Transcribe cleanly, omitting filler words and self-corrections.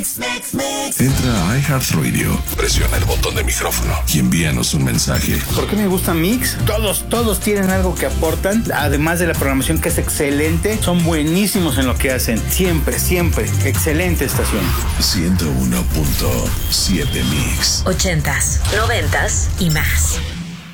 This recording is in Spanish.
Entra a iHeartRadio, presiona el botón de micrófono y envíanos un mensaje. ¿Por qué me gusta Mix? Todos tienen algo que aportan, además de la programación que es excelente, son buenísimos en lo que hacen, siempre, excelente estación. 101.7 Mix. 80s, 90s y más.